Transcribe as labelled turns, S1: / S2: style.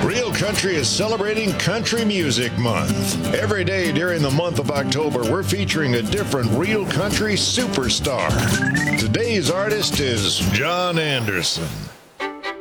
S1: Real Country is celebrating Country Music Month. Every day during the month of October, we're featuring a different Real Country superstar. Today's artist is John Anderson.